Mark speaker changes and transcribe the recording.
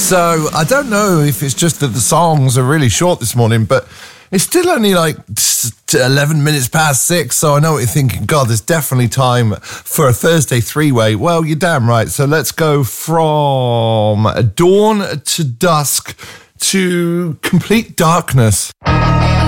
Speaker 1: So I don't know if it's just that the songs are really short this morning, but it's still only like 11 minutes past 6, so I know what you're thinking. God, there's definitely time for a Thursday three-way. Well, you're damn right. So let's go from dawn to dusk to complete darkness.